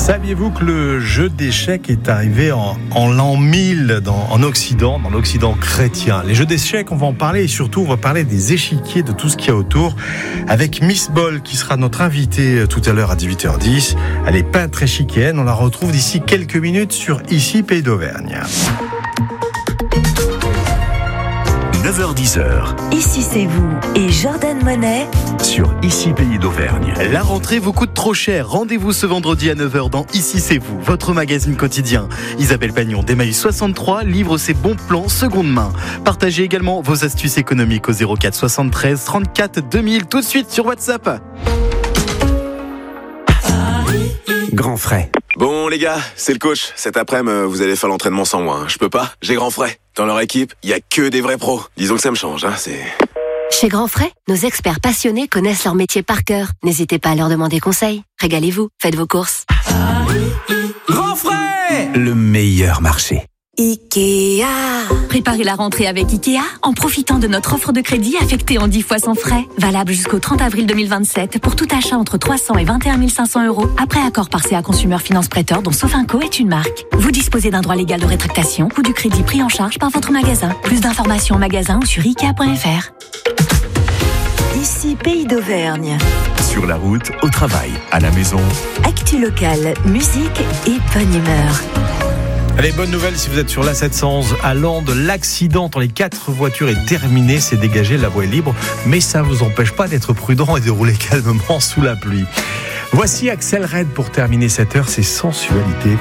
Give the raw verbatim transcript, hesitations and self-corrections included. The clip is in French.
Saviez-vous que le jeu d'échecs est arrivé en, en l'an mille dans, en Occident, dans l'Occident chrétien? Les jeux d'échecs, on va en parler et surtout on va parler des échiquiers, de tout ce qu'il y a autour, avec Miss Ball qui sera notre invitée tout à l'heure à dix-huit heures dix. Elle est peintre échiquienne, on la retrouve d'ici quelques minutes sur Ici Pays d'Auvergne. neuf heures dix. Ici c'est vous et Jordan Monet sur Ici Pays d'Auvergne. La rentrée vous coûte trop cher. Rendez-vous ce vendredi à neuf heures dans Ici c'est vous, votre magazine quotidien. Isabelle Pagnon d'Emmaüs soixante-trois livre ses bons plans seconde main. Partagez également vos astuces économiques au zéro quatre soixante-treize trente-quatre deux mille tout de suite sur WhatsApp. Grand frais. Bon les gars, c'est le coach. Cet après-midi, vous allez faire l'entraînement sans moi. Je peux pas, j'ai grand frais. Dans leur équipe, il y a que des vrais pros. Disons que ça me change, hein, c'est... Chez Grand Frais, nos experts passionnés connaissent leur métier par cœur. N'hésitez pas à leur demander conseil. Régalez-vous, faites vos courses. Grand frais, le meilleur marché. Ikea. Préparez la rentrée avec Ikea en profitant de notre offre de crédit affectée en dix fois sans frais. Valable jusqu'au trente avril deux mille vingt-sept pour tout achat entre trois cents et vingt et un mille cinq cents euros. Après accord par C A Consumer Finance Prêteur dont Sofinco est une marque. Vous disposez d'un droit légal de rétractation ou du crédit pris en charge par votre magasin. Plus d'informations en magasin ou sur ikea point f r. Ici Pays d'Auvergne. Sur la route, au travail, à la maison. Actu locale, musique et bonne humeur. Allez, bonne nouvelle si vous êtes sur l'A sept cent onze à Landes. L'accident entre les quatre voitures est terminé, c'est dégagé, la voie est libre. Mais ça ne vous empêche pas d'être prudent et de rouler calmement sous la pluie. Voici Axel Red pour terminer cette heure, c'est Sensualité.